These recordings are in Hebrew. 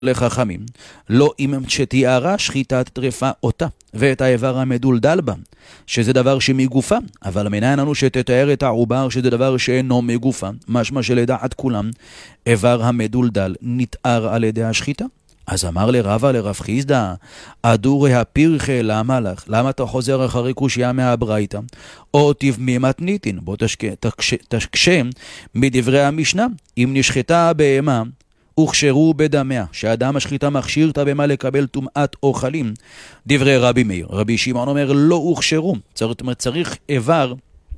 לחכמים, לא אם שתיארה שחיטת טרפה אותה, ואת האיבר המדולדל בה, שזה דבר שמגופה, אבל מנין לנו שתתאר את העובר שזה דבר שאינו מגופה, משמע שלדעת כולם, איבר המדולדל נתאר על ידי השחיטה. אז אמר לרבא לרב חיסדא, אדורי הפירכה, למה לך? למה אתה חוזר אחרי קושיה מהברייתא? או תבמימת ניתין, בוא תקשה מדברי המשנה, אם נשחטה הבהמה, הוכשרו בדמיה, שאדם השחיטה מכשיר את הבהמה לקבל טומאת אוכלים. דברי רבי מאיר, רבי שמעון אומר לא הוכשרו, צריך איבר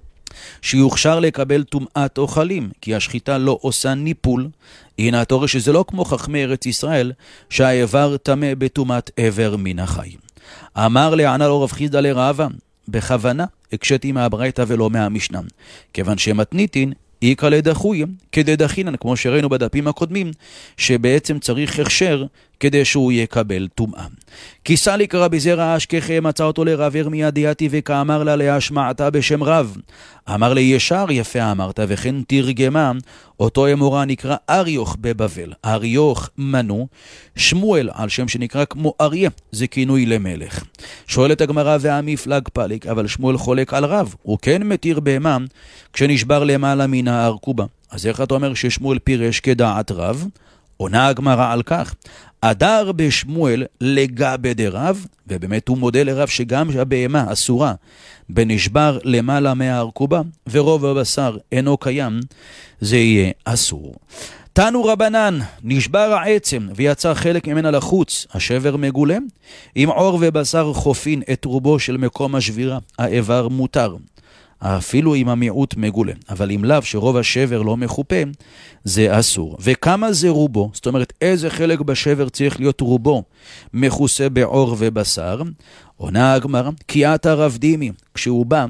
שיוכשר לקבל טומאת אוכלים, כי השחיטה לא עושה ניפול. הנה אתה רואה שזה לא כמו חכמי ארץ ישראל, שהאיבר טמא בטומאת איבר מן החיים. אמר לענה לו רב חיסדא לרבא, בכוונה הקשתי מהברייתא ולא מהמשנה, כיוון שמתניתין איקרא לדחוי כדדחינן, כמו שראינו בדפים הקודמים, שבעצם צריך הכשר כדי שהוא יקבל טומאה. כי סליק רבי זרע אשכחי, מצא אותו לרב ירמיה דיאתי וכאמר לה להשמעתה בשם רב. אמר לי ישר יפה אמרת, וכן תרגמה אותו אמורה נקרא אריוך בבבל. אריוך מנו שמואל, על שם שנקרא כמו אריה, זה כינוי למלך. שואלת הגמרא והמפלג פליק, אבל שמואל חולק על רב, הוא כן מתיר בהמה כשנשבר למעלה מן הארכובה. אז איך אתה אומר ששמואל פירש כדעת רב? עונה הגמרא על כך, אדר בשמואל לגבי דרב, ובאמת הוא מודה לרב שגם הבהמה אסורה בנשבר למעלה מהארכובה, ורוב הבשר אינו קיים, זה יהיה אסור. תנו רבנן, נשבר העצם ויצא חלק ממנה לחוץ, השבר מגולה, אם עור ובשר חופין את רובו של מקום השבירה, האיבר מותר. אפילו אם המיעוט מגולה, אבל אם לאו שרוב השבר לא מחופה, זה אסור. וכמה זה רובו? זאת אומרת, איזה חלק בשבר צריך להיות רובו מכוסה בעור ובשר? עונה הגמרא, כי אתה רב דימי, כשהוא בא,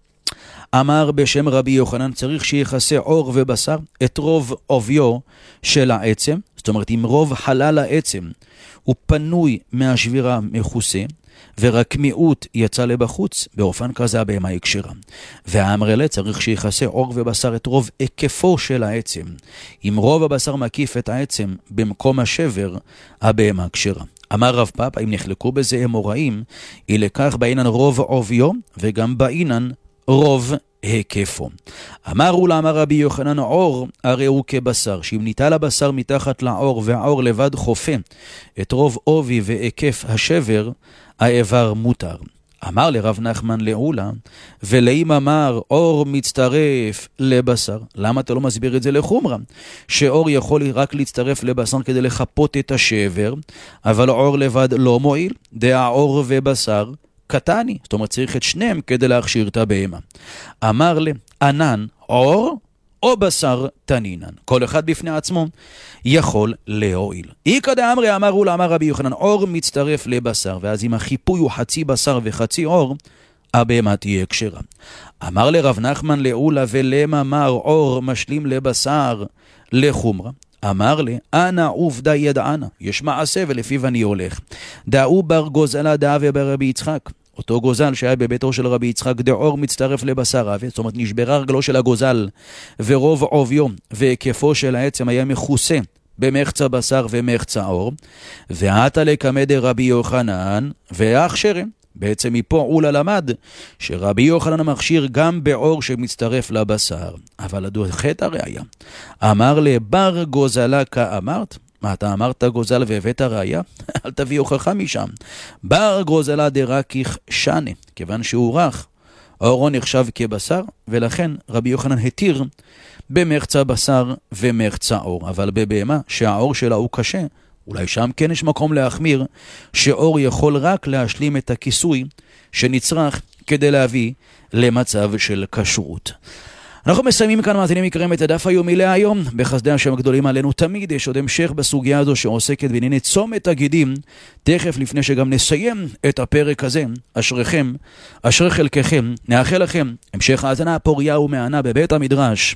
אמר בשם רבי יוחנן, צריך שיחסה עור ובשר את רוב עוביו של העצם, זאת אומרת, אם רוב חלל העצם הוא פנוי מהשבירה מכוסה, ורק מיעוט יצא לבחוץ, באופן כזה הבהמה יקשרה. והאמרלה צריך שיחסה עור ובשר את רוב היקפו של העצם. אם רוב הבשר מקיף את העצם במקום השבר, הבהמה קשרה. אמר רב פאפא, אם נחלקו בזה אמוראים, היא לכך בעינן רוב עוביו, וגם בעינן רוב היקפו. אמרו לה, אמר רבי יוחנן, עור הרי הוא כבשר, שאם ניטל הבשר מתחת לעור, והעור לבד חופה את רוב עובי והיקף השבר, האיבר מותר. אמר לרב נחמן לעולה, ולאם אמר עור מצטרף לבשר, למה אתה לא מסביר את זה לחומרה? שעור יכול רק להצטרף לבשר כדי לחפות את השבר, אבל עור לבד לא מועיל, דעה עור ובשר קטני, זאת אומרת צריך את שניהם כדי להכשיר את הבהמה. אמר לענן עור או בשר תנינן, כל אחד בפני עצמו יכול להועיל. איקא דאמרי אמרו לה, אמר רבי יוחנן, עור מצטרף לבשר, ואז אם החיפוי הוא חצי בשר וחצי עור, הבהמה תהיה כשרה. אמר לרב נחמן לעולה, ולמה אמר עור משלים לבשר לחומרה? אמר לי, אנא עובדה ידענה, יש מעשה ולפיו אני הולך. דאו בר גוזלה דאה וברבי יצחק, אותו גוזל שהיה בביתו של רבי יצחק, דעור מצטרף לבשר אבי, זאת אומרת נשברה רגלו של הגוזל, ורוב עוביו והיקפו של העצם היה מכוסה במחצה בשר ומחצה עור, ועתה לקמא דרבי יוחנן והכשרם. בעצם מפה אולה למד שרבי יוחנן מכשיר גם בעור שמצטרף לבשר, אבל הדוחת הראיה. אמר לבר גוזלה כאמרת, מה אתה אמרת גוזל והבאת ראיה? אל תביא הוכחה משם. בר גוזלה דרקיך שנה, כיוון שהוא רך, עורו נחשב כבשר, ולכן רבי יוחנן התיר במחצה בשר ומחצה עור, אבל בבהמה שהעור שלה הוא קשה, אולי שם כן יש מקום להחמיר, שעור יכול רק להשלים את הכיסוי שנצרך כדי להביא למצב של כשרות. אנחנו מסיימים כאן, מאזינים יקרים, את הדף היומי להיום. בחסדי השם הגדולים עלינו תמיד יש עוד המשך בסוגיה הזו שעוסקת בענייני צומת הגידים. תכף לפני שגם נסיים את הפרק הזה, אשריכם, אשרי חלקכם, נאחל לכם המשך האזנה פוריה ומענה בבית המדרש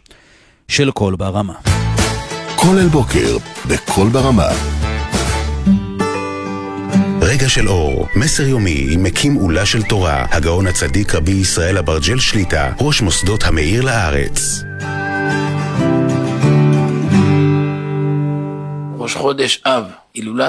של קול ברמה. כל אל בוקר בקול ברמה. רגע של אור, מסר יומי עם מקים עולה של תורה, הגאון הצדיק רבי ישראל אברג'ל שליטה, ראש מוסדות המאיר לארץ. ראש חודש אב, הילולת